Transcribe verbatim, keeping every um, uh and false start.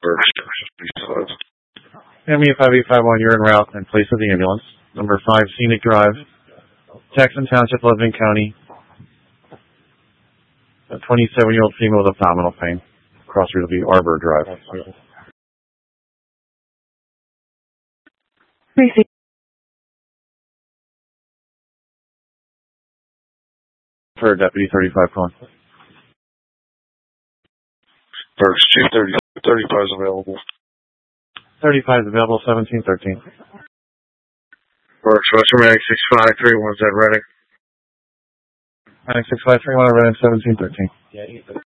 M E five eight five one, you're en route in place of the ambulance. Number five, Scenic Drive, Jackson Township, Lebanon County. A twenty-seven-year-old female with abdominal pain. Cross route will be Arbor Drive. Receive. For Deputy thirty-five calling. Berks, Chief thirty, thirty-five is available. thirty-five is available, seventeen thirteen. Berks, Western Medic six five three one, is that Reading? Medic six five three one, Reading seventeen thirteen.